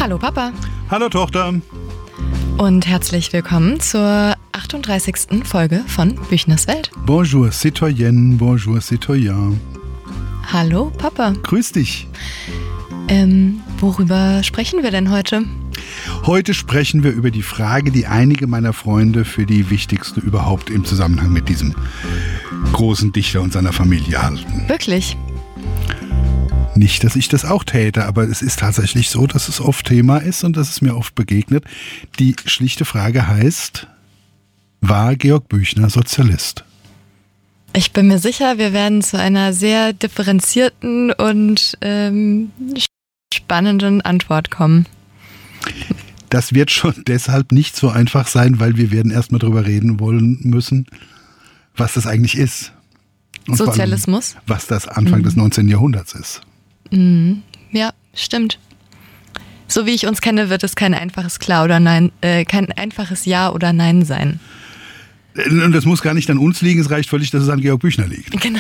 Hallo Papa. Hallo Tochter. Und herzlich willkommen zur 38. Folge von Büchners Welt. Bonjour citoyenne, bonjour citoyen. Hallo Papa. Grüß dich. Worüber sprechen wir denn heute? Heute sprechen wir über die Frage, die einige meiner Freunde für die wichtigste überhaupt im Zusammenhang mit diesem großen Dichter und seiner Familie halten. Wirklich? Nicht, dass ich das auch täte, aber es ist tatsächlich so, dass es oft Thema ist und dass es mir oft begegnet. Die schlichte Frage heißt, war Georg Büchner Sozialist? Ich bin mir sicher, wir werden zu einer sehr differenzierten und spannenden Antwort kommen. Das wird schon deshalb nicht so einfach sein, weil wir werden erstmal drüber reden wollen müssen, was das eigentlich ist. Und Sozialismus? Vor allem, was das Anfang des 19. Jahrhunderts ist. Ja, stimmt. So wie ich uns kenne, wird es kein einfaches Klar oder Nein, kein einfaches Ja oder Nein sein. Und das muss gar nicht an uns liegen, es reicht völlig, dass es an Georg Büchner liegt. Genau.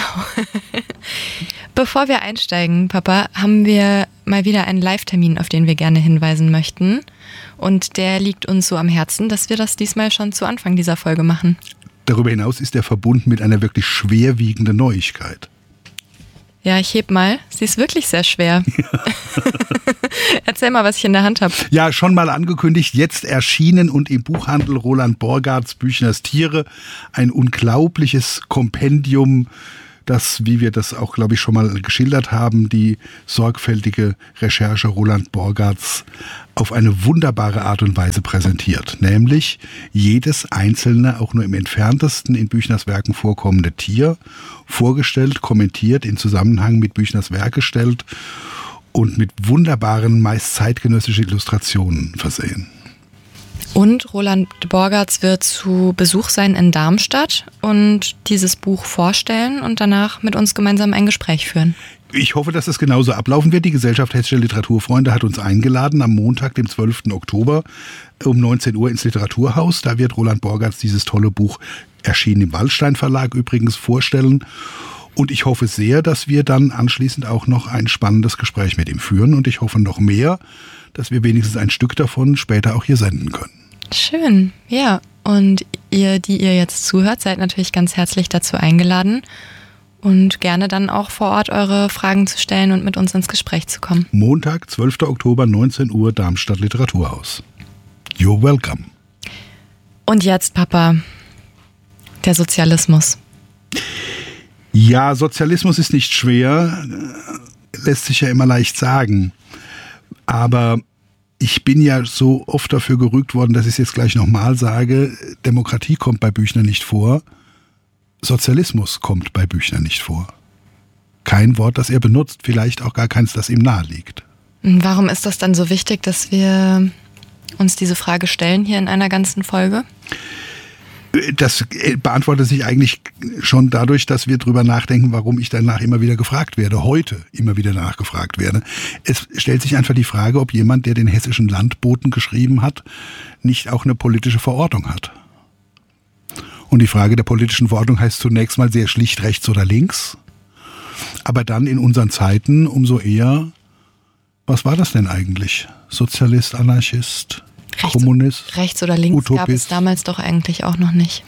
Bevor wir einsteigen, Papa, haben wir mal wieder einen Live-Termin, auf den wir gerne hinweisen möchten. Und der liegt uns so am Herzen, dass wir das diesmal schon zu Anfang dieser Folge machen. Darüber hinaus ist er verbunden mit einer wirklich schwerwiegenden Neuigkeit. Ja, ich heb mal. Sie ist wirklich sehr schwer. Ja. Erzähl mal, was ich in der Hand habe. Ja, schon mal angekündigt, jetzt erschienen und im Buchhandel Roland Borgarts Büchners Tiere. Ein unglaubliches Kompendium, das, wie wir das auch, glaube ich, schon mal geschildert haben, die sorgfältige Recherche Roland Borgarts auf eine wunderbare Art und Weise präsentiert. Nämlich jedes einzelne, auch nur im entferntesten in Büchners Werken vorkommende Tier vorgestellt, kommentiert, in Zusammenhang mit Büchners Werk gestellt und mit wunderbaren, meist zeitgenössischen Illustrationen versehen. Und Roland Borgarts wird zu Besuch sein in Darmstadt und dieses Buch vorstellen und danach mit uns gemeinsam ein Gespräch führen. Ich hoffe, dass es genauso ablaufen wird. Die Gesellschaft Hessische Literaturfreunde hat uns eingeladen am Montag, dem 12. Oktober um 19 Uhr ins Literaturhaus. Da wird Roland Borgarts dieses tolle Buch, erschienen im Waldstein Verlag übrigens, vorstellen. Und ich hoffe sehr, dass wir dann anschließend auch noch ein spannendes Gespräch mit ihm führen. Und ich hoffe noch mehr, dass wir wenigstens ein Stück davon später auch hier senden können. Schön, ja. Und ihr, die ihr jetzt zuhört, seid natürlich ganz herzlich dazu eingeladen und gerne dann auch vor Ort eure Fragen zu stellen und mit uns ins Gespräch zu kommen. Montag, 12. Oktober, 19 Uhr, Darmstadt Literaturhaus. You're welcome. Und jetzt, Papa, der Sozialismus. Ja, Sozialismus ist nicht schwer, lässt sich ja immer leicht sagen. Aber ich bin ja so oft dafür gerügt worden, dass ich es jetzt gleich nochmal sage, Demokratie kommt bei Büchner nicht vor, Sozialismus kommt bei Büchner nicht vor. Kein Wort, das er benutzt, vielleicht auch gar keins, das ihm nahe liegt. Warum ist das dann so wichtig, dass wir uns diese Frage stellen hier in einer ganzen Folge? Das beantwortet sich eigentlich schon dadurch, dass wir drüber nachdenken, warum ich danach immer wieder gefragt werde, heute immer wieder nachgefragt werde. Es stellt sich einfach die Frage, ob jemand, der den hessischen Landboten geschrieben hat, nicht auch eine politische Verortung hat. Und die Frage der politischen Verortung heißt zunächst mal sehr schlicht rechts oder links. Aber dann in unseren Zeiten umso eher, was war das denn eigentlich? Sozialist, Anarchist? Kommunist, rechts oder links Utopist. Gab es damals doch eigentlich auch noch nicht.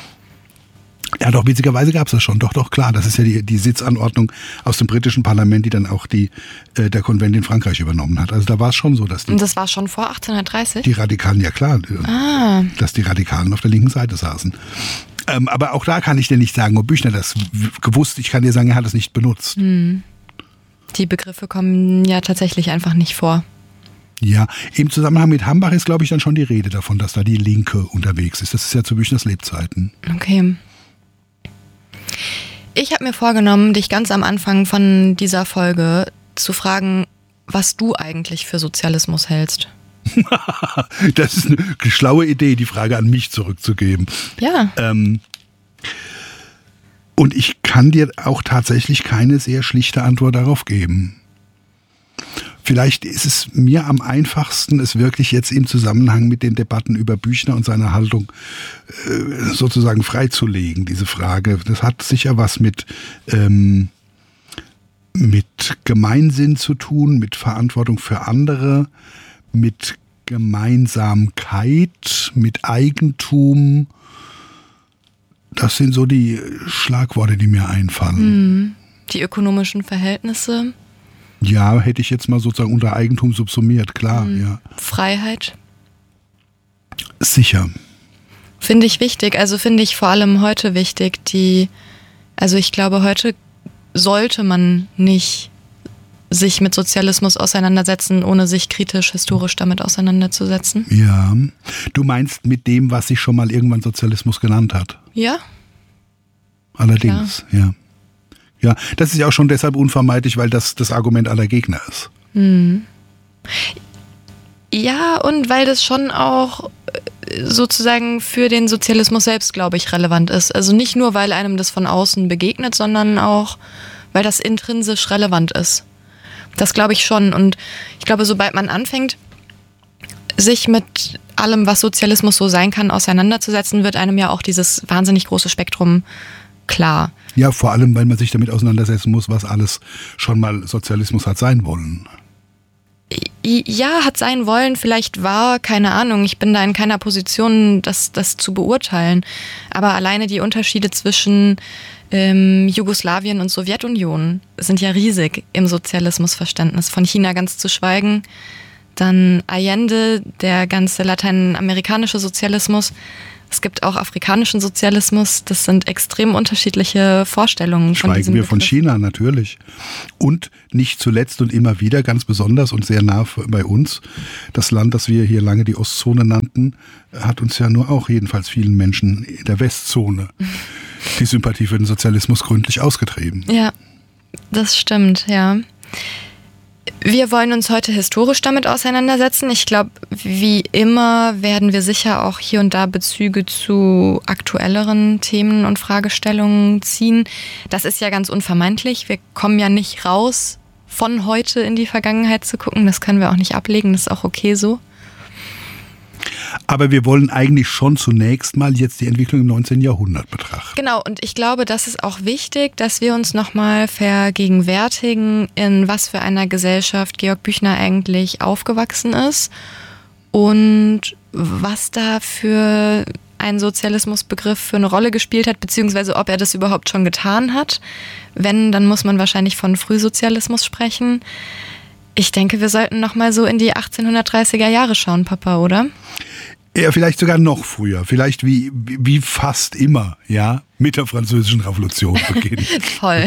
Ja, doch, witzigerweise gab es das schon. Doch, klar. Das ist ja die Sitzanordnung aus dem britischen Parlament, die dann auch der Konvent in Frankreich übernommen hat. Also da war es schon so, dass Und das war schon vor 1830? Die Radikalen, ja klar, dass die Radikalen auf der linken Seite saßen. Aber auch da kann ich dir nicht sagen, ob Büchner das gewusst. Ich kann dir sagen, er hat es nicht benutzt. Die Begriffe kommen ja tatsächlich einfach nicht vor. Ja, im Zusammenhang mit Hambach ist, glaube ich, dann schon die Rede davon, dass da die Linke unterwegs ist. Das ist ja zu Büchners Lebzeiten. Okay. Ich habe mir vorgenommen, dich ganz am Anfang von dieser Folge zu fragen, was du eigentlich für Sozialismus hältst. Das ist eine schlaue Idee, die Frage an mich zurückzugeben. Ja. Und ich kann dir auch tatsächlich keine sehr schlichte Antwort darauf geben. Vielleicht ist es mir am einfachsten, es wirklich jetzt im Zusammenhang mit den Debatten über Büchner und seine Haltung sozusagen freizulegen, diese Frage. Das hat sicher was mit Gemeinsinn zu tun, mit Verantwortung für andere, mit Gemeinsamkeit, mit Eigentum. Das sind so die Schlagworte, die mir einfallen. Die ökonomischen Verhältnisse. Ja, hätte ich jetzt mal sozusagen unter Eigentum subsumiert, klar. Ja. Freiheit. Sicher. Finde ich wichtig, also finde ich vor allem heute wichtig, also ich glaube, heute sollte man nicht sich mit Sozialismus auseinandersetzen, ohne sich kritisch, historisch damit auseinanderzusetzen. Ja. Du meinst mit dem, was sich schon mal irgendwann Sozialismus genannt hat? Ja. Allerdings, ja. Ja, das ist ja auch schon deshalb unvermeidlich, weil das Argument aller Gegner ist. Ja, und weil das schon auch sozusagen für den Sozialismus selbst, glaube ich, relevant ist. Also nicht nur, weil einem das von außen begegnet, sondern auch, weil das intrinsisch relevant ist. Das glaube ich schon. Und ich glaube, sobald man anfängt, sich mit allem, was Sozialismus so sein kann, auseinanderzusetzen, wird einem ja auch dieses wahnsinnig große Spektrum klar. Ja, vor allem, weil man sich damit auseinandersetzen muss, was alles schon mal Sozialismus hat sein wollen. Ja, hat sein wollen, vielleicht war, keine Ahnung, ich bin da in keiner Position, das zu beurteilen. Aber alleine die Unterschiede zwischen Jugoslawien und Sowjetunion sind ja riesig im Sozialismusverständnis. Von China ganz zu schweigen. Dann Allende, der ganze lateinamerikanische Sozialismus. Es gibt auch afrikanischen Sozialismus. Das sind extrem unterschiedliche Vorstellungen. Schweigen wir von China natürlich. Und nicht zuletzt und immer wieder, ganz besonders und sehr nah bei uns, das Land, das wir hier lange die Ostzone nannten, hat uns ja nur auch jedenfalls vielen Menschen in der Westzone die Sympathie für den Sozialismus gründlich ausgetrieben. Ja, das stimmt, ja. Wir wollen uns heute historisch damit auseinandersetzen. Ich glaube, wie immer werden wir sicher auch hier und da Bezüge zu aktuelleren Themen und Fragestellungen ziehen. Das ist ja ganz unvermeidlich. Wir kommen ja nicht raus, von heute in die Vergangenheit zu gucken. Das können wir auch nicht ablegen. Das ist auch okay so. Aber wir wollen eigentlich schon zunächst mal jetzt die Entwicklung im 19. Jahrhundert betrachten. Genau, und ich glaube, das ist auch wichtig, dass wir uns nochmal vergegenwärtigen, in was für einer Gesellschaft Georg Büchner eigentlich aufgewachsen ist und was da für ein Sozialismusbegriff für eine Rolle gespielt hat, beziehungsweise ob er das überhaupt schon getan hat. Wenn, dann muss man wahrscheinlich von Frühsozialismus sprechen. Ich denke, wir sollten nochmal so in die 1830er Jahre schauen, Papa, oder? Ja, vielleicht sogar noch früher. Vielleicht wie fast immer, ja, mit der Französischen Revolution beginnen. Toll.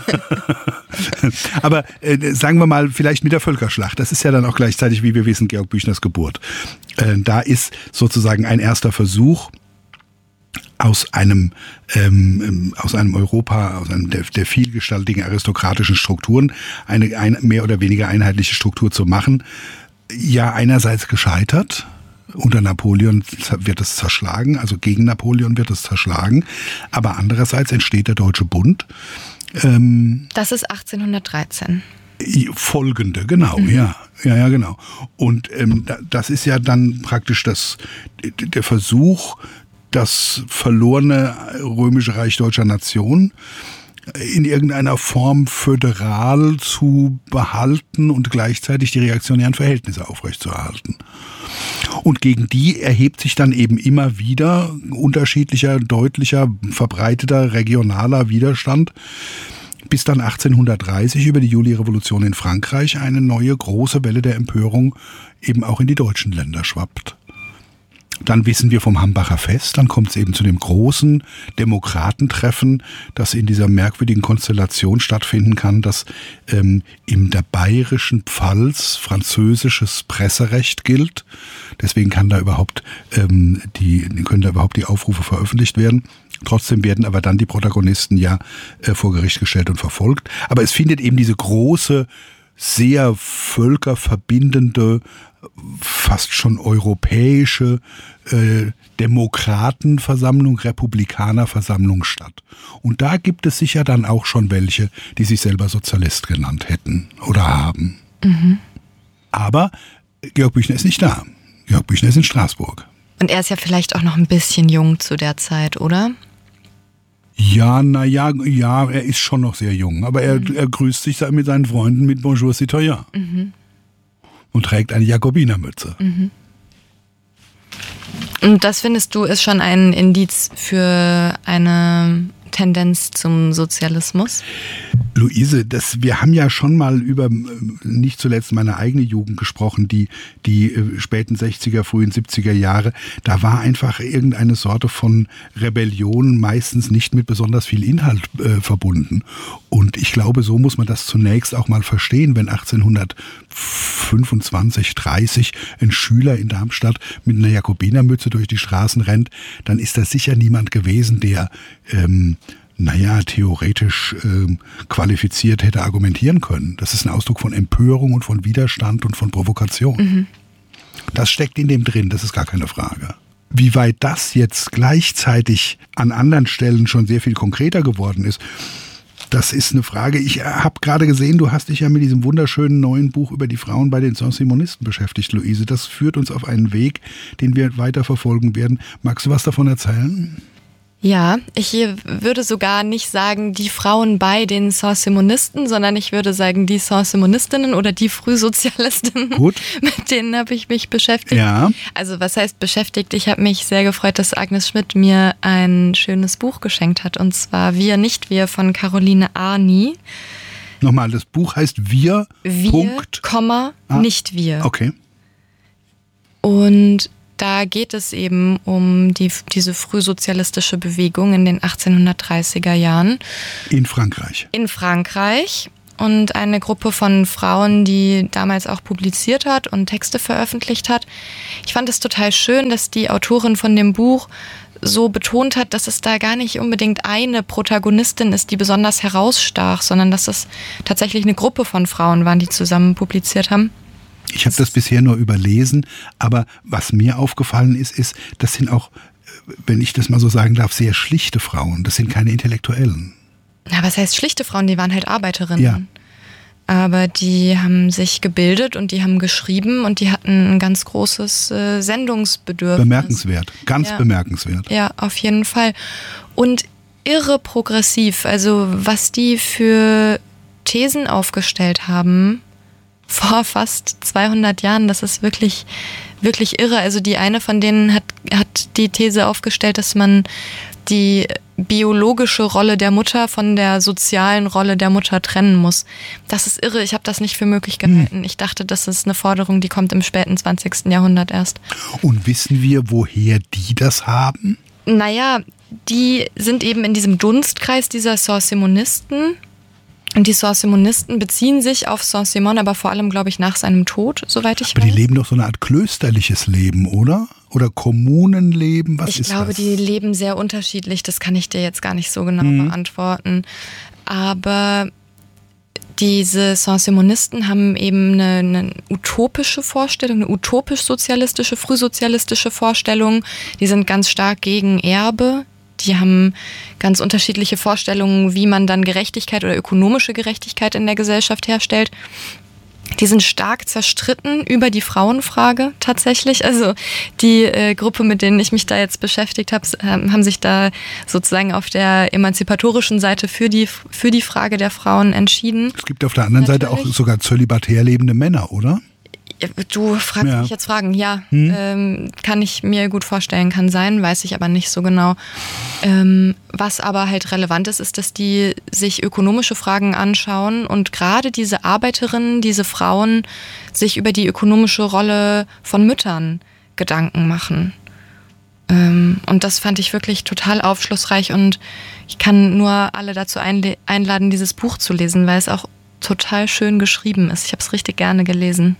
Aber sagen wir mal, vielleicht mit der Völkerschlacht. Das ist ja dann auch gleichzeitig, wie wir wissen, Georg Büchners Geburt. Da ist sozusagen ein erster Versuch, aus einem Europa, aus einem der vielgestaltigen aristokratischen Strukturen eine mehr oder weniger einheitliche Struktur zu machen. Ja, einerseits gescheitert. Unter Napoleon wird es zerschlagen, also gegen Napoleon wird es zerschlagen. Aber andererseits entsteht der Deutsche Bund. Das ist 1813. Folgende, genau, ja, genau. Und das ist ja dann praktisch der Versuch, das verlorene römische Reich deutscher Nation in irgendeiner Form föderal zu behalten und gleichzeitig die reaktionären Verhältnisse aufrechtzuerhalten. Und gegen die erhebt sich dann eben immer wieder unterschiedlicher, deutlicher, verbreiteter, regionaler Widerstand, bis dann 1830 über die Julirevolution in Frankreich eine neue große Welle der Empörung eben auch in die deutschen Länder schwappt. Dann wissen wir vom Hambacher Fest, dann kommt es eben zu dem großen Demokratentreffen, das in dieser merkwürdigen Konstellation stattfinden kann, dass in der bayerischen Pfalz französisches Presserecht gilt. Deswegen können da überhaupt die Aufrufe veröffentlicht werden. Trotzdem werden aber dann die Protagonisten ja vor Gericht gestellt und verfolgt. Aber es findet eben diese große, sehr völkerverbindende, fast schon europäische Demokratenversammlung, Republikanerversammlung statt. Und da gibt es sicher dann auch schon welche, die sich selber Sozialist genannt hätten oder haben. Mhm. Aber Georg Büchner ist nicht da. Georg Büchner ist in Straßburg. Und er ist ja vielleicht auch noch ein bisschen jung zu der Zeit, oder? Ja, er ist schon noch sehr jung, aber er grüßt sich mit seinen Freunden mit Bonjour, citoyen. Mhm. Und trägt eine Jakobinermütze. Mhm. Und das findest du ist schon ein Indiz für eine Tendenz zum Sozialismus? Luise, wir haben ja schon mal über nicht zuletzt meine eigene Jugend gesprochen, die späten 60er, frühen 70er Jahre. Da war einfach irgendeine Sorte von Rebellion meistens nicht mit besonders viel Inhalt verbunden. Und ich glaube, so muss man das zunächst auch mal verstehen, wenn 1825, 30 ein Schüler in Darmstadt mit einer Jakobinermütze durch die Straßen rennt, dann ist das sicher niemand gewesen, der theoretisch qualifiziert hätte argumentieren können. Das ist ein Ausdruck von Empörung und von Widerstand und von Provokation. Mhm. Das steckt in dem drin, das ist gar keine Frage. Wie weit das jetzt gleichzeitig an anderen Stellen schon sehr viel konkreter geworden ist, das ist eine Frage. Ich habe gerade gesehen, du hast dich ja mit diesem wunderschönen neuen Buch über die Frauen bei den Saint-Simonisten beschäftigt, Luise. Das führt uns auf einen Weg, den wir weiter verfolgen werden. Magst du was davon erzählen? Ja, ich würde sogar nicht sagen, die Frauen bei den Saint-Simonisten, sondern ich würde sagen, die Saint-Simonistinnen oder die Frühsozialistinnen. Gut. Mit denen habe ich mich beschäftigt. Ja. Also was heißt beschäftigt? Ich habe mich sehr gefreut, dass Agnes Schmidt mir ein schönes Buch geschenkt hat. Und zwar Wir, nicht wir von Caroline Arni. Nochmal, das Buch heißt Wir, Punkt. Nicht wir. Okay. Und da geht es eben um diese frühsozialistische Bewegung in den 1830er Jahren. In Frankreich. In Frankreich. Und eine Gruppe von Frauen, die damals auch publiziert hat und Texte veröffentlicht hat. Ich fand es total schön, dass die Autorin von dem Buch so betont hat, dass es da gar nicht unbedingt eine Protagonistin ist, die besonders herausstach, sondern dass es tatsächlich eine Gruppe von Frauen waren, die zusammen publiziert haben. Ich habe das bisher nur überlesen, aber was mir aufgefallen ist, das sind auch, wenn ich das mal so sagen darf, sehr schlichte Frauen. Das sind keine Intellektuellen. Na, was heißt schlichte Frauen? Die waren halt Arbeiterinnen. Ja. Aber die haben sich gebildet und die haben geschrieben und die hatten ein ganz großes Sendungsbedürfnis. Bemerkenswert, ganz bemerkenswert. Ja, auf jeden Fall. Und irre progressiv. Also was die für Thesen aufgestellt haben vor fast 200 Jahren, das ist wirklich, wirklich irre. Also die eine von denen hat die These aufgestellt, dass man die biologische Rolle der Mutter von der sozialen Rolle der Mutter trennen muss. Das ist irre, ich habe das nicht für möglich gehalten. Ich dachte, das ist eine Forderung, die kommt im späten 20. Jahrhundert erst. Und wissen wir, woher die das haben? Naja, die sind eben in diesem Dunstkreis dieser Saint-Simonisten. Und die Saint-Simonisten beziehen sich auf Saint-Simon, aber vor allem, glaube ich, nach seinem Tod, soweit ich weiß. Aber die leben doch so eine Art klösterliches Leben, oder? Oder Kommunenleben, was ist das? Ich glaube, die leben sehr unterschiedlich, das kann ich dir jetzt gar nicht so genau beantworten. Aber diese Saint-Simonisten haben eben eine utopische Vorstellung, eine utopisch-sozialistische, frühsozialistische Vorstellung. Die sind ganz stark gegen Erbe. Die haben ganz unterschiedliche Vorstellungen, wie man dann Gerechtigkeit oder ökonomische Gerechtigkeit in der Gesellschaft herstellt. Die sind stark zerstritten über die Frauenfrage tatsächlich. Also die Gruppe, mit denen ich mich da jetzt beschäftigt habe, haben sich da sozusagen auf der emanzipatorischen Seite für die Frage der Frauen entschieden. Es gibt auf der anderen Seite auch sogar zölibatär lebende Männer, oder? Du fragst mich jetzt Fragen, ja, kann ich mir gut vorstellen, kann sein, weiß ich aber nicht so genau. Was aber halt relevant ist, dass die sich ökonomische Fragen anschauen und gerade diese Arbeiterinnen, diese Frauen sich über die ökonomische Rolle von Müttern Gedanken machen. Und das fand ich wirklich total aufschlussreich und ich kann nur alle dazu einladen, dieses Buch zu lesen, weil es auch total schön geschrieben ist. Ich habe es richtig gerne gelesen.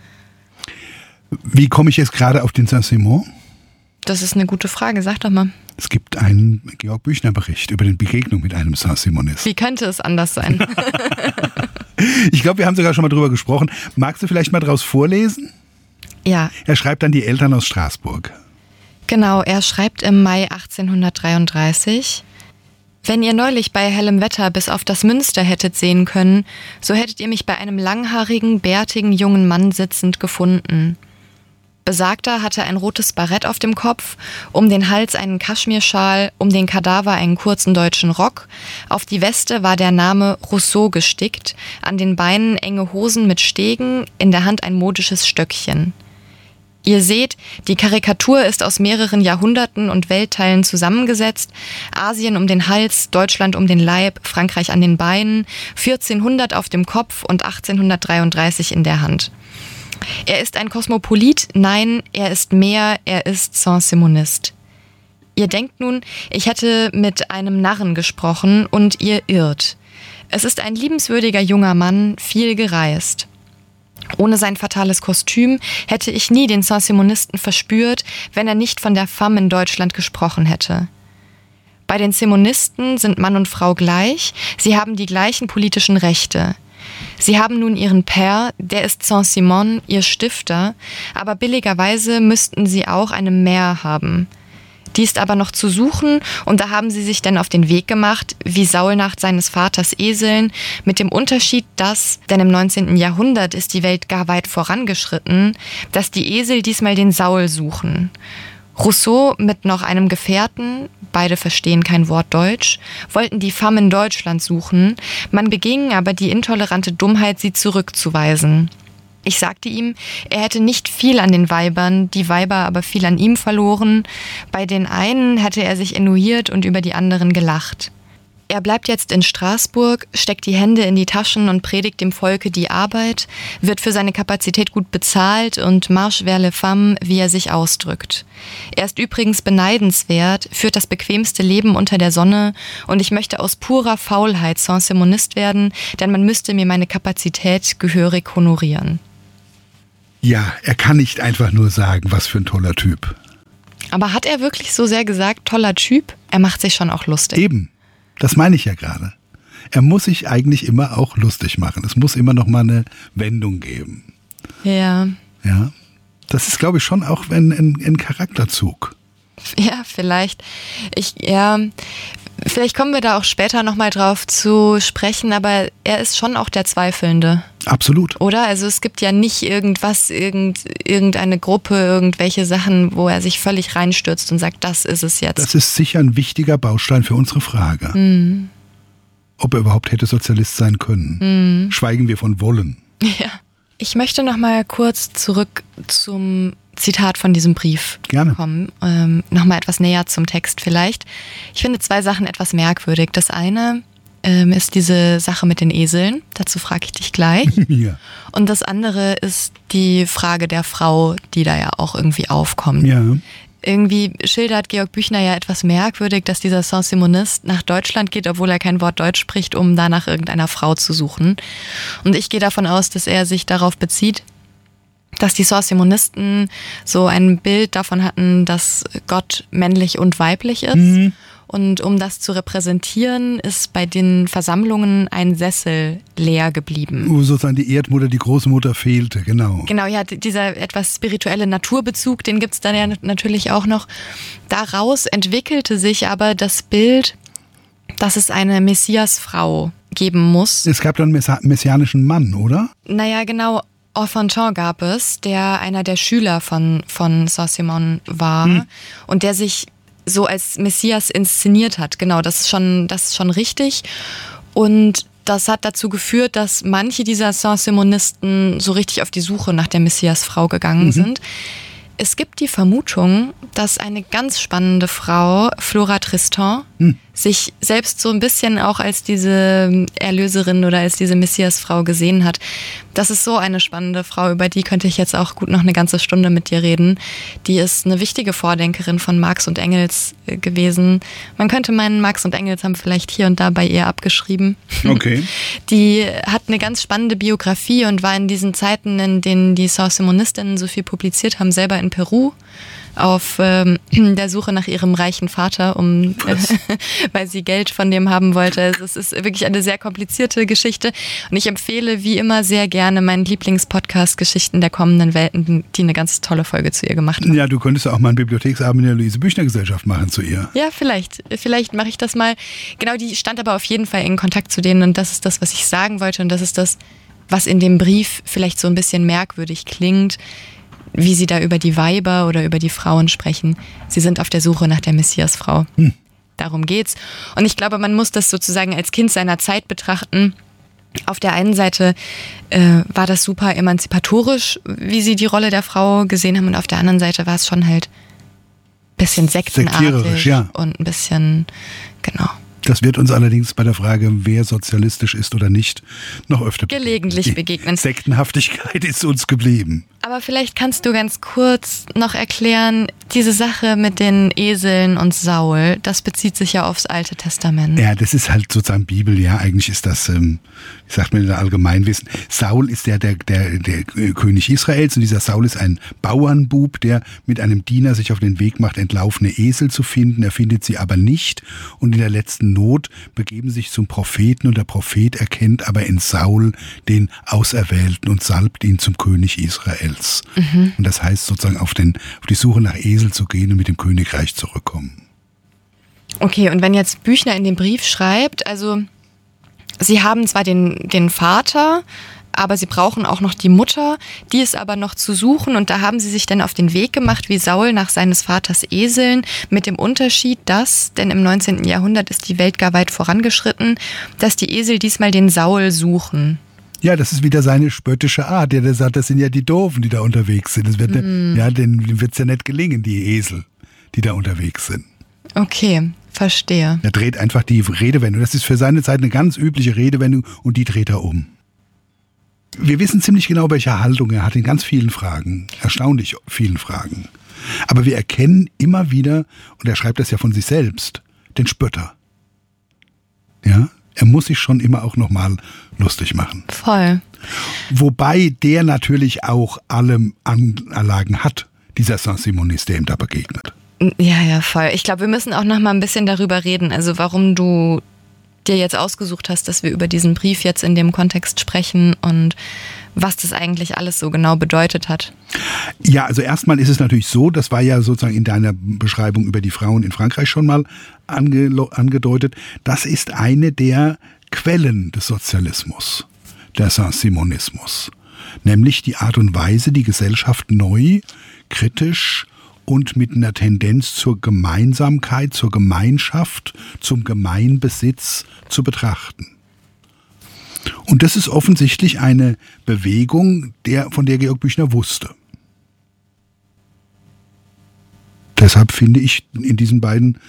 Wie komme ich jetzt gerade auf den Saint-Simon? Das ist eine gute Frage, sag doch mal. Es gibt einen Georg Büchner-Bericht über die Begegnung mit einem Saint-Simonist. Wie könnte es anders sein? Ich glaube, wir haben sogar schon mal drüber gesprochen. Magst du vielleicht mal draus vorlesen? Ja. Er schreibt an die Eltern aus Straßburg. Genau, er schreibt im Mai 1833: Wenn ihr neulich bei hellem Wetter bis auf das Münster hättet sehen können, so hättet ihr mich bei einem langhaarigen, bärtigen jungen Mann sitzend gefunden. Besagter hatte ein rotes Barett auf dem Kopf, um den Hals einen Kaschmirschal, um den Kadaver einen kurzen deutschen Rock. Auf die Weste war der Name Rousseau gestickt, an den Beinen enge Hosen mit Stegen, in der Hand ein modisches Stöckchen. Ihr seht, die Karikatur ist aus mehreren Jahrhunderten und Weltteilen zusammengesetzt. Asien um den Hals, Deutschland um den Leib, Frankreich an den Beinen, 1400 auf dem Kopf und 1833 in der Hand. Er ist ein Kosmopolit, nein, er ist mehr, er ist Saint-Simonist. Ihr denkt nun, ich hätte mit einem Narren gesprochen und ihr irrt. Es ist ein liebenswürdiger junger Mann, viel gereist. Ohne sein fatales Kostüm hätte ich nie den Saint-Simonisten verspürt, wenn er nicht von der Femme in Deutschland gesprochen hätte. Bei den Simonisten sind Mann und Frau gleich, sie haben die gleichen politischen Rechte. Sie haben nun ihren Père, der ist Saint-Simon, ihr Stifter, aber billigerweise müssten sie auch eine Mère haben. Die ist aber noch zu suchen und da haben sie sich dann auf den Weg gemacht, wie Saul nach seines Vaters Eseln, mit dem Unterschied, dass, denn im 19. Jahrhundert ist die Welt gar weit vorangeschritten, dass die Esel diesmal den Saul suchen. Rousseau mit noch einem Gefährten, beide verstehen kein Wort Deutsch, wollten die Femme in Deutschland suchen, man beging aber die intolerante Dummheit, sie zurückzuweisen. Ich sagte ihm, er hätte nicht viel an den Weibern, die Weiber aber viel an ihm verloren. Bei den einen hätte er sich ennuyert und über die anderen gelacht. Er bleibt jetzt in Straßburg, steckt die Hände in die Taschen und predigt dem Volke die Arbeit, wird für seine Kapazität gut bezahlt und marche vers les femmes, wie er sich ausdrückt. Er ist übrigens beneidenswert, führt das bequemste Leben unter der Sonne und ich möchte aus purer Faulheit Saint-Simonist werden, denn man müsste mir meine Kapazität gehörig honorieren. Ja, er kann nicht einfach nur sagen, was für ein toller Typ. Aber hat er wirklich so sehr gesagt, toller Typ? Er macht sich schon auch lustig. Eben, das meine ich ja gerade. Er muss sich eigentlich immer auch lustig machen. Es muss immer noch mal eine Wendung geben. Ja. Ja, das ist, glaube ich, schon auch ein Charakterzug. Ja, vielleicht. Vielleicht kommen wir da auch später nochmal drauf zu sprechen, aber er ist schon auch der Zweifelnde. Absolut. Oder? Also es gibt ja nicht irgendwas, irgendeine Gruppe, irgendwelche Sachen, wo er sich völlig reinstürzt und sagt, das ist es jetzt. Das ist sicher ein wichtiger Baustein für unsere Frage. Mhm. Ob er überhaupt hätte Sozialist sein können. Mhm. Schweigen wir von wollen. Ja. Ich möchte nochmal kurz zurück zum Zitat von diesem Brief kommen. Nochmal etwas näher zum Text vielleicht. Ich finde 2 Sachen etwas merkwürdig. Das eine ist diese Sache mit den Eseln. Dazu frage ich dich gleich. Ja. Und das andere ist die Frage der Frau, die da ja auch irgendwie aufkommt. Ja. Irgendwie schildert Georg Büchner ja etwas merkwürdig, dass dieser Saint-Simonist nach Deutschland geht, obwohl er kein Wort Deutsch spricht, um da nach irgendeiner Frau zu suchen. Und ich gehe davon aus, dass er sich darauf bezieht, dass die Saint-Simonisten so ein Bild davon hatten, dass Gott männlich und weiblich ist. Mhm. Und um das zu repräsentieren, ist bei den Versammlungen ein Sessel leer geblieben. Wo sozusagen die Erdmutter, die Großmutter fehlte, genau. Genau, ja, dieser etwas spirituelle Naturbezug, den gibt's dann ja natürlich auch noch. Daraus entwickelte sich aber das Bild, dass es eine Messiasfrau geben muss. Es gab dann einen messianischen Mann, oder? Naja, genau. Enfantin gab es, der einer der Schüler von Saint-Simon war und der sich so als Messias inszeniert hat. Genau, das ist schon richtig. Und das hat dazu geführt, dass manche dieser Saint-Simonisten so richtig auf die Suche nach der Messiasfrau gegangen sind. Es gibt die Vermutung, dass eine ganz spannende Frau, Flora Tristan, sich selbst so ein bisschen auch als diese Erlöserin oder als diese Messiasfrau gesehen hat. Das ist so eine spannende Frau, über die könnte ich jetzt auch gut noch eine ganze Stunde mit dir reden. Die ist eine wichtige Vordenkerin von Marx und Engels gewesen. Man könnte meinen, Marx und Engels haben vielleicht hier und da bei ihr abgeschrieben. Okay. Die hat eine ganz spannende Biografie und war in diesen Zeiten, in denen die Saint-Simonistinnen so viel publiziert haben, selber in Peru auf der Suche nach ihrem reichen Vater, weil sie Geld von dem haben wollte. Es ist wirklich eine sehr komplizierte Geschichte und ich empfehle wie immer sehr gerne meinen Lieblingspodcast Geschichten der kommenden Welten, die eine ganz tolle Folge zu ihr gemacht haben. Ja, du könntest auch mal einen Bibliotheksabend in der Luise-Büchner-Gesellschaft machen zu ihr. Ja, vielleicht mache ich das mal. Genau, die stand aber auf jeden Fall in Kontakt zu denen und das ist das, was ich sagen wollte und das ist das, was in dem Brief vielleicht so ein bisschen merkwürdig klingt. wie sie da über die Weiber oder über die Frauen sprechen. Sie sind auf der Suche nach der Messiasfrau. Darum geht's. Und ich glaube, man muss das sozusagen als Kind seiner Zeit betrachten. Auf der einen Seite war das super emanzipatorisch, wie sie die Rolle der Frau gesehen haben. Und auf der anderen Seite war es schon halt ein bisschen sektenartig ja. Und ein bisschen, genau. Das wird uns allerdings bei der Frage, wer sozialistisch ist oder nicht, noch öfter gelegentlich begegnen. Sektenhaftigkeit ist uns geblieben. Aber vielleicht kannst du ganz kurz noch erklären, diese Sache mit den Eseln und Saul, das bezieht sich ja aufs Alte Testament. Ja, das ist halt sozusagen Bibel, ja. Eigentlich ist das, wie sagt man in der Allgemeinwissen, Saul ist der König Israels und dieser Saul ist ein Bauernbub, der mit einem Diener sich auf den Weg macht, entlaufene Esel zu finden. Er findet sie aber nicht und in der letzten Not begeben sich zum Propheten und der Prophet erkennt aber in Saul den Auserwählten und salbt ihn zum König Israels. Und das heißt sozusagen auf die Suche nach Esel zu gehen und mit dem Königreich zurückkommen. Okay, und wenn jetzt Büchner in dem Brief schreibt, also sie haben zwar den Vater, aber sie brauchen auch noch die Mutter, die ist aber noch zu suchen und da haben sie sich dann auf den Weg gemacht wie Saul nach seines Vaters Eseln, mit dem Unterschied, dass, denn im 19. Jahrhundert ist die Welt gar weit vorangeschritten, dass die Esel diesmal den Saul suchen. Ja, das ist wieder seine spöttische Art. Der sagt, das sind ja die Doofen, die da unterwegs sind. Das wird denen wird's ja nicht gelingen, die Esel, die da unterwegs sind. Okay, verstehe. Er dreht einfach die Redewendung. Das ist für seine Zeit eine ganz übliche Redewendung und die dreht er um. Wir wissen ziemlich genau, welche Haltung er hat in ganz vielen Fragen. Erstaunlich vielen Fragen. Aber wir erkennen immer wieder, und er schreibt das ja von sich selbst, den Spötter. Ja? Er muss sich schon immer auch nochmal lustig machen. Voll. Wobei der natürlich auch alle Anlagen hat, dieser Saint-Simonist, der ihm da begegnet. Ja, voll. Ich glaube, wir müssen auch noch mal ein bisschen darüber reden, also warum du dir jetzt ausgesucht hast, dass wir über diesen Brief jetzt in dem Kontext sprechen und was das eigentlich alles so genau bedeutet hat. Ja, also erstmal ist es natürlich so, das war ja sozusagen in deiner Beschreibung über die Frauen in Frankreich schon mal angedeutet, das ist eine der Quellen des Sozialismus, der Saint-Simonismus. Nämlich die Art und Weise, die Gesellschaft neu, kritisch und mit einer Tendenz zur Gemeinsamkeit, zur Gemeinschaft, zum Gemeinbesitz zu betrachten. Und das ist offensichtlich eine Bewegung, von der Georg Büchner wusste. Deshalb finde ich in diesen beiden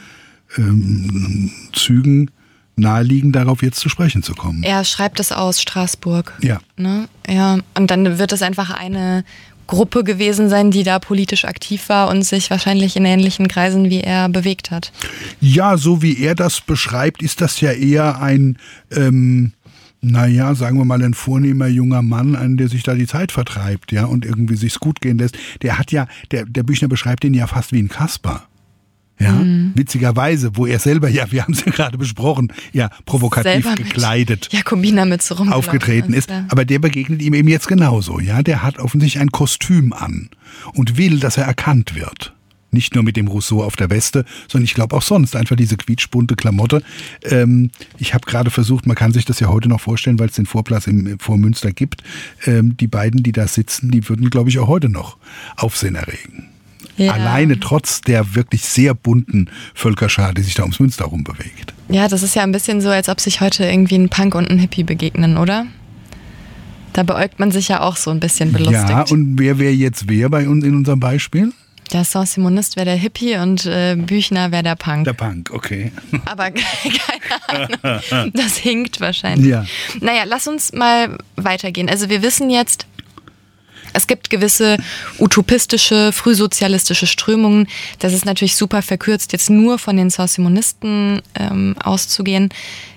Zügen naheliegend, darauf jetzt zu sprechen zu kommen. Er schreibt es aus Straßburg. Ja. Ne? Ja. Und dann wird es einfach eine Gruppe gewesen sein, die da politisch aktiv war und sich wahrscheinlich in ähnlichen Kreisen wie er bewegt hat. Ja, so wie er das beschreibt, ist das ja eher ein, sagen wir mal, ein vornehmer junger Mann, der sich da die Zeit vertreibt, ja, und irgendwie sich's gut gehen lässt. Der hat ja, der Büchner beschreibt den ja fast wie ein Kasper. Ja, witzigerweise, wo er selber, ja, wir haben es ja gerade besprochen, ja, provokativ selber gekleidet Jakobiner mit so aufgetreten ist. Ja. Aber der begegnet ihm eben jetzt genauso, ja. Der hat offensichtlich ein Kostüm an und will, dass er erkannt wird. Nicht nur mit dem Rousseau auf der Weste, sondern ich glaube auch sonst einfach diese quietschbunte Klamotte. Ich habe gerade versucht, man kann sich das ja heute noch vorstellen, weil es den Vorplatz vor Münster gibt. Die beiden, die da sitzen, die würden, glaube ich, auch heute noch Aufsehen erregen. Ja. Alleine trotz der wirklich sehr bunten Völkerschar, die sich da ums Münster herum bewegt. Ja, das ist ja ein bisschen so, als ob sich heute irgendwie ein Punk und ein Hippie begegnen, oder? Da beäugt man sich ja auch so ein bisschen belustigt. Ja, und wer wäre jetzt wer bei uns in unserem Beispiel? Der Saint-Simonist wäre der Hippie und Büchner wäre der Punk. Der Punk, okay. Aber keine Ahnung, das hinkt wahrscheinlich. Ja. Naja, lass uns mal weitergehen. Also wir wissen jetzt, es gibt gewisse utopistische, frühsozialistische Strömungen. Das ist natürlich super verkürzt, jetzt nur von den Saint-Simonisten auszugehen.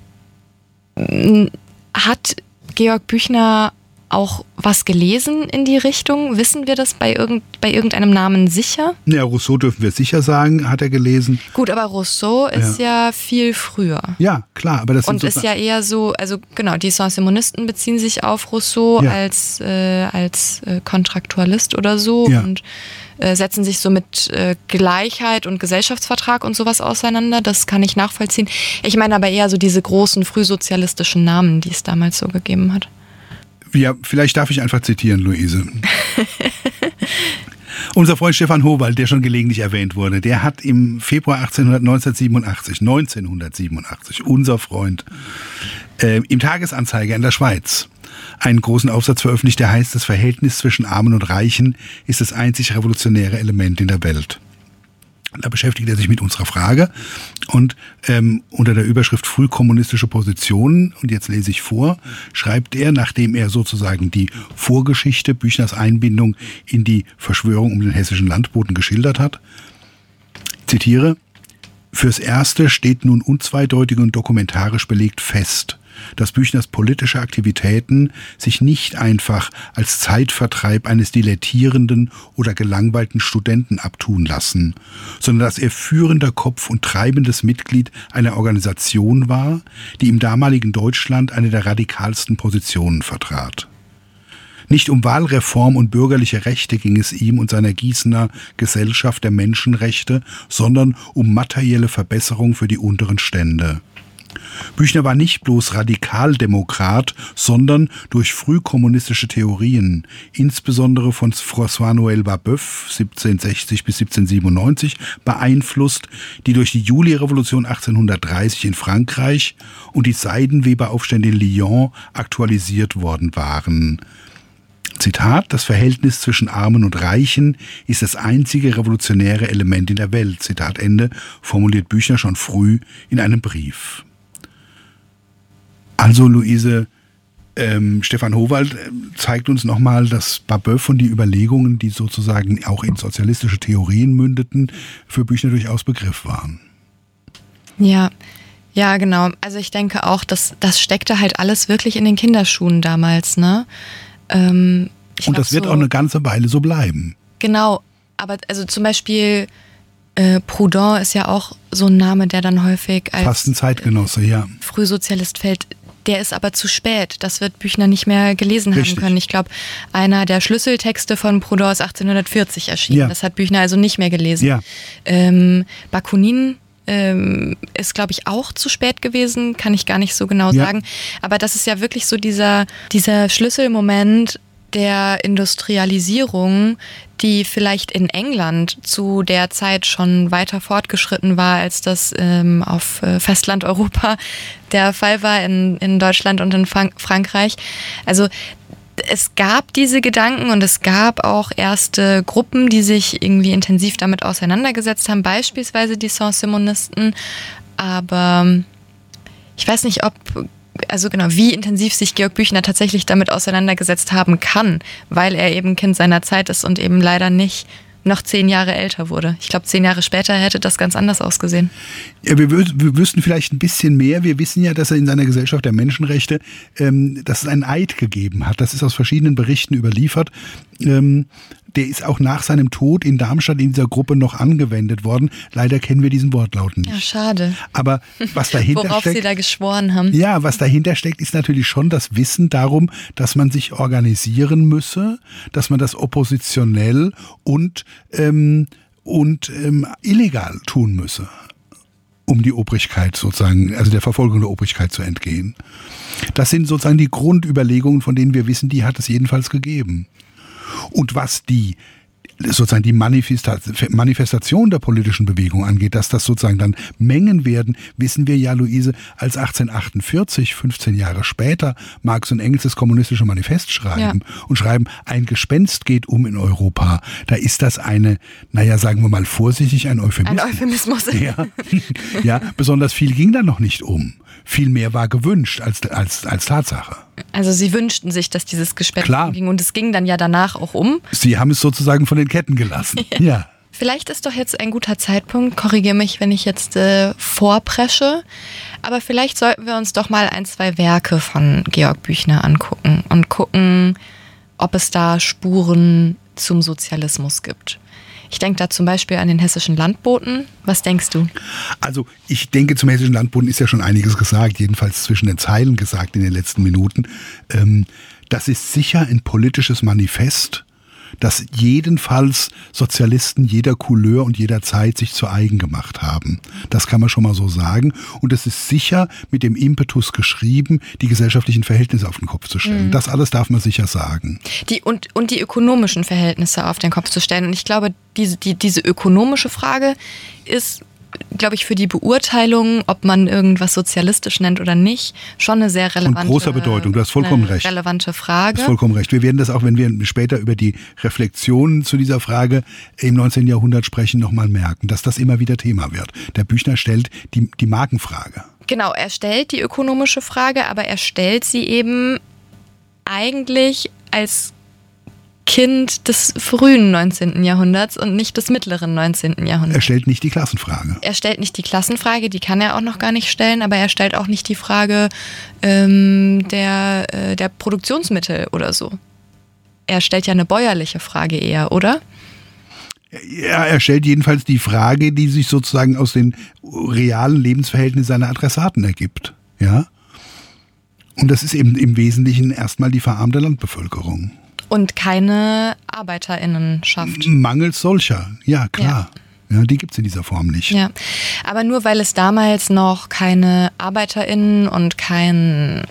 Hat Georg Büchner auch was gelesen in die Richtung? Wissen wir das bei irgendeinem Namen sicher? Ja, Rousseau dürfen wir sicher sagen, hat er gelesen. Gut, aber Rousseau ist ja viel früher. Ja, klar. Aber das und ist ja eher so, also genau, die Saint-Simonisten beziehen sich auf Rousseau als Kontraktualist oder so und setzen sich so mit Gleichheit und Gesellschaftsvertrag und sowas auseinander. Das kann ich nachvollziehen. Ich meine aber eher so diese großen frühsozialistischen Namen, die es damals so gegeben hat. Ja, vielleicht darf ich einfach zitieren, Luise. Unser Freund Stefan Howald, der schon gelegentlich erwähnt wurde, der hat im Februar 1987, unser Freund, im Tagesanzeiger in der Schweiz einen großen Aufsatz veröffentlicht, der heißt, das Verhältnis zwischen Armen und Reichen ist das einzig revolutionäre Element in der Welt. Da beschäftigt er sich mit unserer Frage und unter der Überschrift Frühkommunistische Positionen, und jetzt lese ich vor, schreibt er, nachdem er sozusagen die Vorgeschichte, Büchners Einbindung in die Verschwörung um den hessischen Landboten geschildert hat, zitiere, fürs Erste steht nun unzweideutig und dokumentarisch belegt fest, dass Büchners politische Aktivitäten sich nicht einfach als Zeitvertreib eines dilettierenden oder gelangweilten Studenten abtun lassen, sondern dass er führender Kopf und treibendes Mitglied einer Organisation war, die im damaligen Deutschland eine der radikalsten Positionen vertrat. Nicht um Wahlreform und bürgerliche Rechte ging es ihm und seiner Gießener Gesellschaft der Menschenrechte, sondern um materielle Verbesserung für die unteren Stände. Büchner war nicht bloß Radikaldemokrat, sondern durch frühkommunistische Theorien, insbesondere von François-Noël Babeuf 1760 bis 1797, beeinflusst, die durch die Julirevolution 1830 in Frankreich und die Seidenweberaufstände in Lyon aktualisiert worden waren. Zitat, das Verhältnis zwischen Armen und Reichen ist das einzige revolutionäre Element in der Welt, Zitat Ende, formuliert Büchner schon früh in einem Brief. Also Luise, Stefan Howald zeigt uns nochmal, dass Babeuf und die Überlegungen, die sozusagen auch in sozialistische Theorien mündeten, für Büchner durchaus Begriff waren. Ja, genau. Also ich denke auch, das steckte halt alles wirklich in den Kinderschuhen damals, ne? Und das wird auch eine ganze Weile so bleiben. Genau, aber also zum Beispiel Proudhon ist ja auch so ein Name, der dann häufig als fast ein Zeitgenosse, ja. Frühsozialist fällt. Der ist aber zu spät. Das wird Büchner nicht mehr gelesen haben können. Ich glaube, einer der Schlüsseltexte von Proudhon ist 1840 erschienen. Ja. Das hat Büchner also nicht mehr gelesen. Ja. Bakunin ist, glaube ich, auch zu spät gewesen, kann ich gar nicht so genau sagen. Aber das ist ja wirklich so dieser Schlüsselmoment der Industrialisierung, die vielleicht in England zu der Zeit schon weiter fortgeschritten war, als das auf Festlandeuropa der Fall war, in Deutschland und in Frankreich. Also es gab diese Gedanken und es gab auch erste Gruppen, die sich irgendwie intensiv damit auseinandergesetzt haben, beispielsweise die Saint-Simonisten. Aber ich weiß nicht, wie intensiv sich Georg Büchner tatsächlich damit auseinandergesetzt haben kann, weil er eben Kind seiner Zeit ist und eben leider nicht noch 10 Jahre älter wurde. Ich glaube, 10 Jahre später hätte das ganz anders ausgesehen. Ja, wir wüssten vielleicht ein bisschen mehr. Wir wissen ja, dass er in seiner Gesellschaft der Menschenrechte, dass es einen Eid gegeben hat. Das ist aus verschiedenen Berichten überliefert. Der ist auch nach seinem Tod in Darmstadt in dieser Gruppe noch angewendet worden. Leider kennen wir diesen Wortlaut nicht. Ja, schade. Aber was dahinter steckt... Worauf Sie da geschworen haben. Ja, was dahinter steckt, ist natürlich schon das Wissen darum, dass man sich organisieren müsse, dass man das oppositionell und illegal tun müsse, um die Obrigkeit sozusagen, also der Verfolgung der Obrigkeit zu entgehen. Das sind sozusagen die Grundüberlegungen, von denen wir wissen, die hat es jedenfalls gegeben. Und was die Manifestation der politischen Bewegung angeht, dass das sozusagen dann Mengen werden, wissen wir ja, Luise, als 1848, 15 Jahre später, Marx und Engels das Kommunistische Manifest schreiben und schreiben, ein Gespenst geht um in Europa. Da ist das sagen wir mal vorsichtig, ein Euphemismus. Ein Euphemismus. Ja, besonders viel ging da noch nicht um. Viel mehr war gewünscht als Tatsache. Also Sie wünschten sich, dass dieses Gespenst umging und es ging dann ja danach auch um. Sie haben es sozusagen von den Ketten gelassen. Ja. Vielleicht ist doch jetzt ein guter Zeitpunkt, korrigiere mich, wenn ich jetzt vorpresche, aber vielleicht sollten wir uns doch mal 1, 2 Werke von Georg Büchner angucken und gucken, ob es da Spuren zum Sozialismus gibt. Ich denke da zum Beispiel an den Hessischen Landboten. Was denkst du? Also ich denke, zum Hessischen Landboten ist ja schon einiges gesagt, jedenfalls zwischen den Zeilen gesagt in den letzten Minuten. Das ist sicher ein politisches Manifest, dass jedenfalls Sozialisten jeder Couleur und jeder Zeit sich zu eigen gemacht haben. Das kann man schon mal so sagen. Und es ist sicher mit dem Impetus geschrieben, die gesellschaftlichen Verhältnisse auf den Kopf zu stellen. Das alles darf man sicher sagen. Und die ökonomischen Verhältnisse auf den Kopf zu stellen. Und ich glaube, diese ökonomische Frage ist, glaube ich, für die Beurteilung, ob man irgendwas sozialistisch nennt oder nicht, schon eine sehr relevante, von großer Bedeutung. Du hast vollkommen recht. Relevante Frage. Du hast vollkommen recht. Wir werden das auch, wenn wir später über die Reflexionen zu dieser Frage im 19. Jahrhundert sprechen, nochmal merken, dass das immer wieder Thema wird. Der Büchner stellt die Markenfrage. Genau, er stellt die ökonomische Frage, aber er stellt sie eben eigentlich als Kind des frühen 19. Jahrhunderts und nicht des mittleren 19. Jahrhunderts. Er stellt nicht die Klassenfrage. Er stellt nicht die Klassenfrage, die kann er auch noch gar nicht stellen, aber er stellt auch nicht die Frage der Produktionsmittel oder so. Er stellt ja eine bäuerliche Frage eher, oder? Ja, er stellt jedenfalls die Frage, die sich sozusagen aus den realen Lebensverhältnissen seiner Adressaten ergibt. Ja? Und das ist eben im Wesentlichen erstmal die verarmte Landbevölkerung. Und keine ArbeiterInnenschaft. Mangels solcher, ja klar. Ja, die gibt es in dieser Form nicht. Ja, aber nur weil es damals noch keine ArbeiterInnen und kein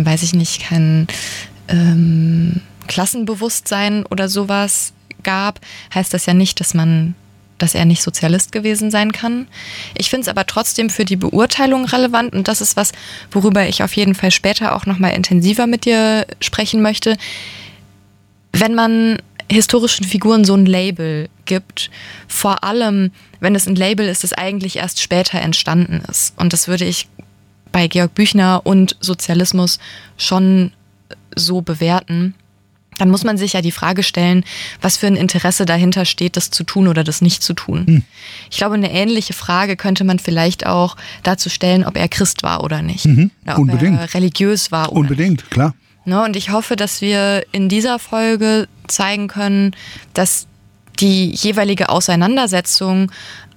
Klassenbewusstsein oder sowas gab, heißt das ja nicht, dass er nicht Sozialist gewesen sein kann. Ich finde es aber trotzdem für die Beurteilung relevant und das ist was, worüber ich auf jeden Fall später auch nochmal intensiver mit dir sprechen möchte. Wenn man historischen Figuren so ein Label gibt, vor allem, wenn es ein Label ist, das eigentlich erst später entstanden ist. Und das würde ich bei Georg Büchner und Sozialismus schon so bewerten. Dann muss man sich ja die Frage stellen, was für ein Interesse dahinter steht, das zu tun oder das nicht zu tun. Ich glaube, eine ähnliche Frage könnte man vielleicht auch dazu stellen, ob er Christ war oder nicht. Oder ob er religiös war oder nicht. Klar. Und ich hoffe, dass wir in dieser Folge zeigen können, dass die jeweilige Auseinandersetzung